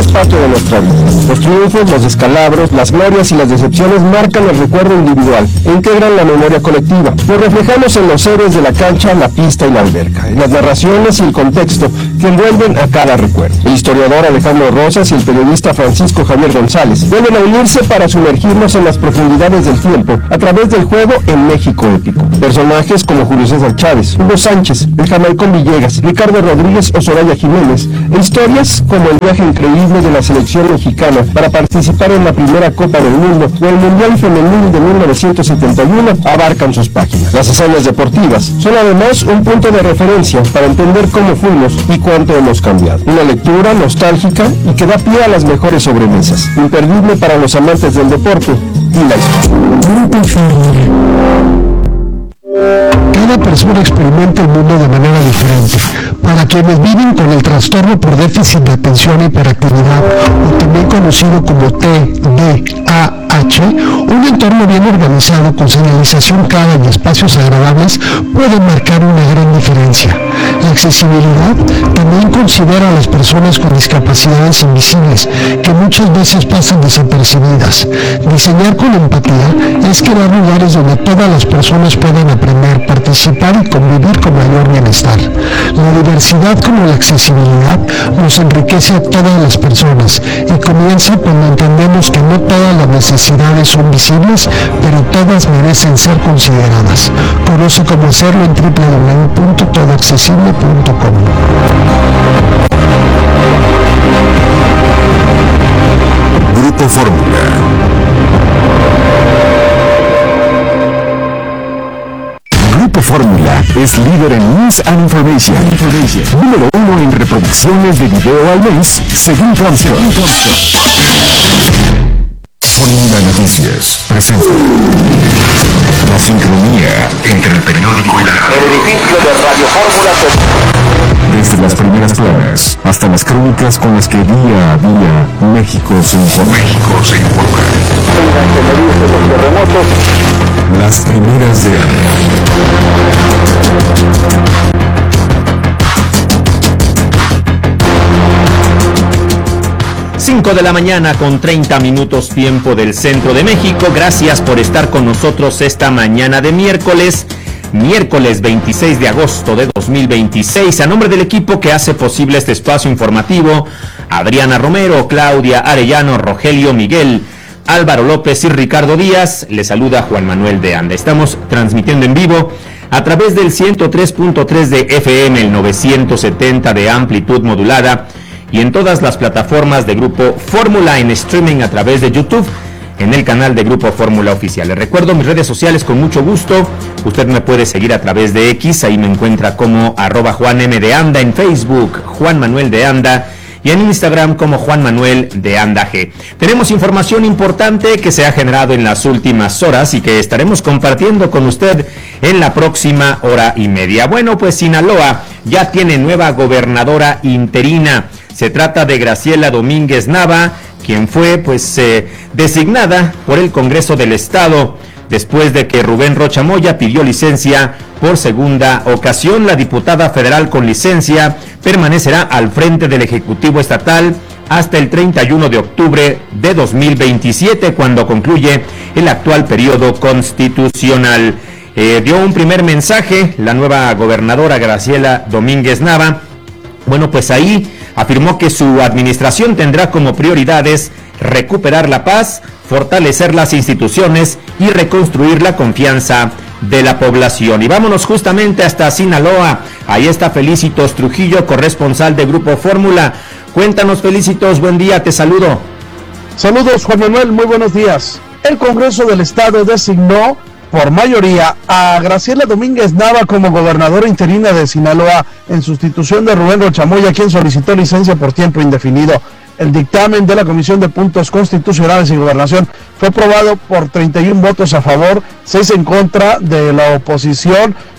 es parte de nuestra vida. Los triunfos, los descalabros, las glorias y las decepciones marcan el recuerdo individual e integran la memoria colectiva. Lo reflejamos en los héroes de la cancha, la pista y la alberca, en las narraciones y el contexto que envuelven a cada recuerdo. El historiador Alejandro Rosas y el periodista Francisco Javier González vuelven a unirse para sumergirnos en las profundidades del tiempo a través del juego en México épico. Personajes como Julio César Chávez, Hugo Sánchez, el Jamaicón Villegas, Ricardo Rodríguez o Soraya Jiménez, e historias como el viaje increíble de la selección mexicana para participar en la primera Copa del Mundo o el Mundial Femenil de 1971 abarcan sus páginas. Las hazañas deportivas son además un punto de referencia para entender cómo fuimos y cuánto hemos cambiado. Una lectura nostálgica y que da pie a las mejores sobremesas, imperdible para los amantes del deporte y la historia. Cada persona experimenta el mundo de manera diferente. Para quienes viven con el trastorno por déficit de atención e hiperactividad, o también conocido como TDAH, un entorno bien organizado con señalización clara y espacios agradables puede marcar una gran diferencia. La accesibilidad también considera a las personas con discapacidades invisibles, que muchas veces pasan desapercibidas. Diseñar con empatía es crear lugares donde todas las personas puedan aprender, participar y convivir con mayor bienestar. La diversidad como la accesibilidad nos enriquece a todas las personas y comienza cuando entendemos que no todas las necesidades son visibles, pero todas merecen ser consideradas. Conoce cómo hacerlo en www.todoaccesible.com. Grupo Fórmula. Grupo Fórmula es líder en News and Information. Número 1 en reproducciones de video al mes, según Comscore. Fórmula Noticias presenta la sincronía entre el periódico y la radio. El edificio de Radio Fórmula. Desde las primeras planas hasta las crónicas con las que día a día México se informa. Las primeras de 5 de la mañana con 30 minutos tiempo del centro de México. Gracias por estar con nosotros esta mañana de miércoles 26 de agosto de 2026. A nombre del equipo que hace posible este espacio informativo, Adriana Romero, Claudia Arellano, Rogelio Miguel, Álvaro López y Ricardo Díaz, le saluda Juan Manuel de Anda. Estamos transmitiendo en vivo a través del 103.3 de FM, el 970 de amplitud modulada, y en todas las plataformas de Grupo Fórmula en streaming a través de YouTube, en el canal de Grupo Fórmula Oficial. Les recuerdo mis redes sociales con mucho gusto. Usted me puede seguir a través de X, ahí me encuentra como @JuanM_de_Anda, en Facebook, Juan Manuel de Anda, y en Instagram como Juan Manuel de Anda G. Tenemos información importante que se ha generado en las últimas horas y que estaremos compartiendo con usted en la próxima hora y media. Bueno, pues Sinaloa ya tiene nueva gobernadora interina. Se trata de Graciela Domínguez Nava, quien fue designada por el Congreso del Estado después de que Rubén Rocha Moya pidió licencia por segunda ocasión. La diputada federal con licencia permanecerá al frente del Ejecutivo Estatal hasta el 31 de octubre de 2027, cuando concluye el actual periodo constitucional. Dio un primer mensaje la nueva gobernadora Graciela Domínguez Nava. Bueno, pues ahí afirmó que su administración tendrá como prioridades recuperar la paz, fortalecer las instituciones y reconstruir la confianza de la población. Y vámonos justamente hasta Sinaloa. Ahí está Felicitos Trujillo, corresponsal de Grupo Fórmula. Cuéntanos, Felicitos, buen día, te saludo. Saludos, Juan Manuel, muy buenos días. El Congreso del Estado designó por mayoría a Graciela Domínguez Nava como gobernadora interina de Sinaloa en sustitución de Rubén Rocha Moya, quien solicitó licencia por tiempo indefinido. El dictamen de la Comisión de Puntos Constitucionales y Gobernación fue aprobado por 31 votos a favor, 6 en contra de la oposición,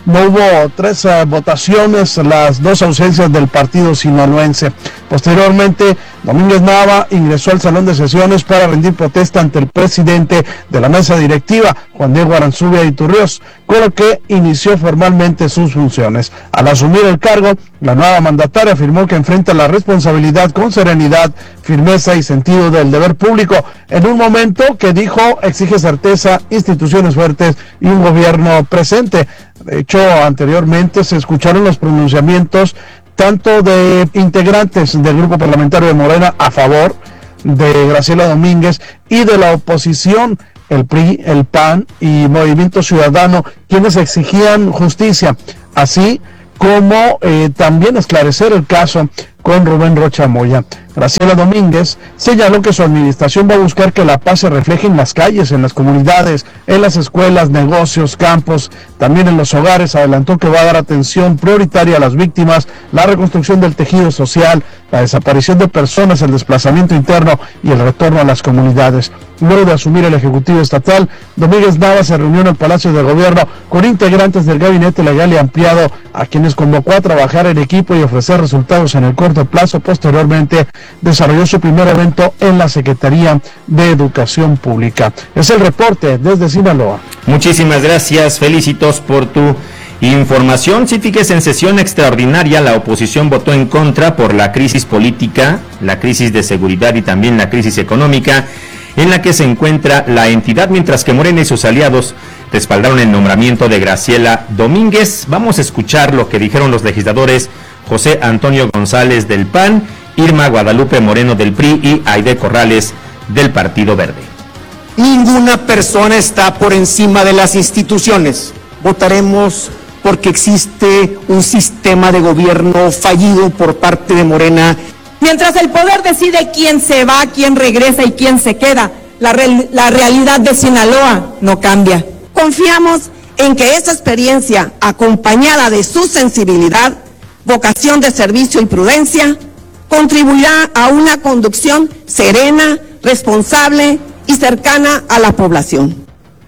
no hubo 3 votaciones, las 2 ausencias del partido sinaloense. Posteriormente, Domínguez Nava ingresó al salón de sesiones para rendir protesta ante el presidente de la mesa directiva, Juan Diego Aranzubia Iturriós, con lo que inició formalmente sus funciones. Al asumir el cargo, la nueva mandataria afirmó que enfrenta la responsabilidad con serenidad, firmeza y sentido del deber público, en un momento que dijo exige certeza, instituciones fuertes y un gobierno presente. De hecho, anteriormente se escucharon los pronunciamientos tanto de integrantes del grupo parlamentario de Morena a favor de Graciela Domínguez y de la oposición, el PRI, el PAN y Movimiento Ciudadano, quienes exigían justicia, así como también esclarecer el caso con Rubén Rocha Moya. Graciela Domínguez señaló que su administración va a buscar que la paz se refleje en las calles, en las comunidades, en las escuelas, negocios, campos, también en los hogares. Adelantó que va a dar atención prioritaria a las víctimas, la reconstrucción del tejido social, la desaparición de personas, el desplazamiento interno y el retorno a las comunidades. Luego de asumir el Ejecutivo Estatal, Domínguez Nava se reunió en el Palacio de Gobierno con integrantes del Gabinete Legal y Ampliado, a quienes convocó a trabajar en equipo y ofrecer resultados en el corto plazo. Posteriormente, desarrolló su primer evento en la Secretaría de Educación Pública. Es el reporte desde Sinaloa. Muchísimas gracias, Felicitos, por tu información. Sí, fíjese, en sesión extraordinaria la oposición votó en contra por la crisis política, la crisis de seguridad y también la crisis económica en la que se encuentra la entidad, mientras que Morena y sus aliados respaldaron el nombramiento de Graciela Domínguez. Vamos a escuchar lo que dijeron los legisladores José Antonio González del PAN, Irma Guadalupe Moreno del PRI y Aide Corrales del Partido Verde. Ninguna persona está por encima de las instituciones. Votaremos porque existe un sistema de gobierno fallido por parte de Morena. Mientras el poder decide quién se va, quién regresa y quién se queda, la realidad de Sinaloa no cambia. Confiamos en que esta experiencia, acompañada de su sensibilidad, vocación de servicio y prudencia, contribuirá a una conducción serena, responsable y cercana a la población.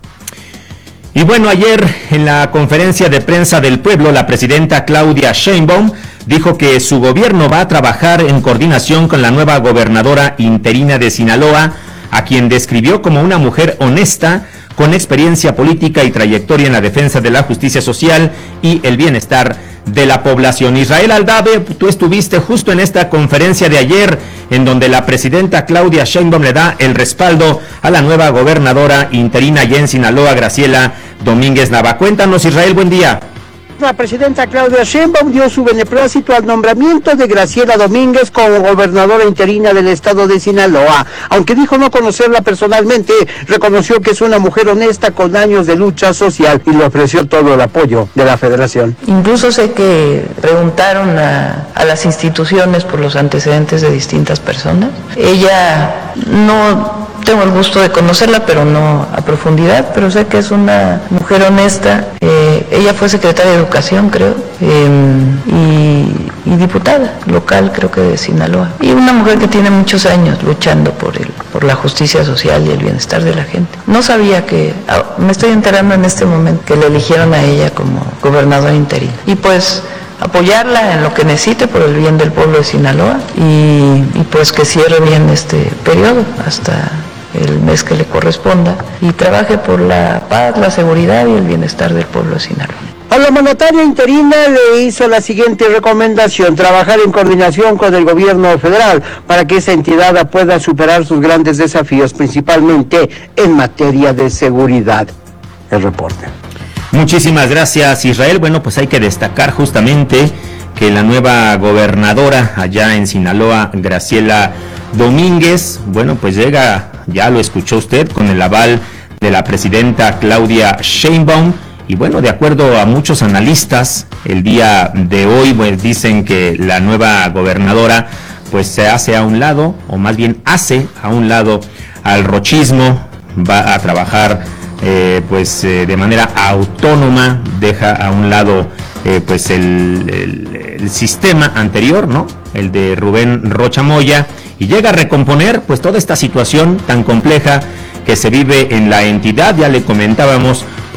Y bueno, ayer en la conferencia de prensa del pueblo, la presidenta Claudia Sheinbaum dijo que su gobierno va a trabajar en coordinación con la nueva gobernadora interina de Sinaloa, a quien describió como una mujer honesta, con experiencia política y trayectoria en la defensa de la justicia social y el bienestar de la población. Israel Aldave, tú estuviste justo en esta conferencia de ayer, en donde la presidenta Claudia Sheinbaum le da el respaldo a la nueva gobernadora interina allá en Sinaloa, Graciela Domínguez Nava. Cuéntanos, Israel, buen día. La presidenta Claudia Sheinbaum dio su beneplácito al nombramiento de Graciela Domínguez como gobernadora interina del estado de Sinaloa. Aunque dijo no conocerla personalmente, reconoció que es una mujer honesta con años de lucha social y le ofreció todo el apoyo de la federación. Incluso sé que preguntaron a las instituciones por los antecedentes de distintas personas. Ella no... Tengo el gusto de conocerla, pero no a profundidad, pero sé que es una mujer honesta. Ella fue secretaria de Educación, creo, y diputada local, creo que de Sinaloa. Y una mujer que tiene muchos años luchando por la justicia social y el bienestar de la gente. No sabía me estoy enterando en este momento que le eligieron a ella como gobernadora interina. Y pues apoyarla en lo que necesite por el bien del pueblo de Sinaloa y pues que cierre bien este periodo hasta el mes que le corresponda y trabaje por la paz, la seguridad y el bienestar del pueblo de Sinaloa. A la mandataria interina le hizo la siguiente recomendación: trabajar en coordinación con el gobierno federal para que esa entidad pueda superar sus grandes desafíos, principalmente en materia de seguridad. El reporte. Muchísimas gracias, Israel. Bueno, pues hay que destacar justamente que la nueva gobernadora allá en Sinaloa, Graciela Domínguez, bueno, pues llega, ya lo escuchó usted, con el aval de la presidenta Claudia Sheinbaum. Y bueno, de acuerdo a muchos analistas, el día de hoy pues dicen que la nueva gobernadora pues se hace a un lado, o más bien hace a un lado al rochismo, va a trabajar de manera autónoma, deja a un lado pues el sistema anterior, ¿no? El de Rubén Rocha Moya, y llega a recomponer pues toda esta situación tan compleja que se vive en la entidad. Ya le comentábamos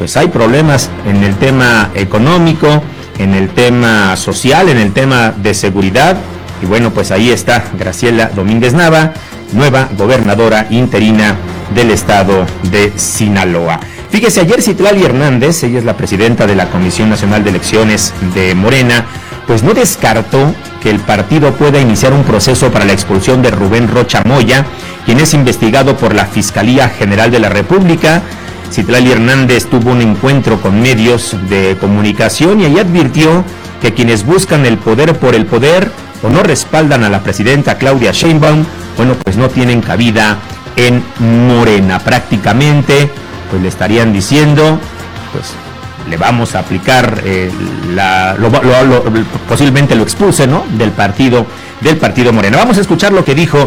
pues hay problemas en el tema económico, en el tema social, en el tema de seguridad. Y bueno, pues ahí está Graciela Domínguez Nava, nueva gobernadora interina del estado de Sinaloa. Fíjese, ayer Citlali Hernández, ella es la presidenta de la Comisión Nacional de Elecciones de Morena, pues no descartó que el partido pueda iniciar un proceso para la expulsión de Rubén Rocha Moya, quien es investigado por la Fiscalía General de la República. Citlali Hernández tuvo un encuentro con medios de comunicación y ahí advirtió que quienes buscan el poder por el poder o no respaldan a la presidenta Claudia Sheinbaum, bueno, pues no tienen cabida en Morena. Prácticamente, pues le estarían diciendo, pues le vamos a aplicar posiblemente lo expulse, ¿no?, del partido Morena. Vamos a escuchar lo que dijo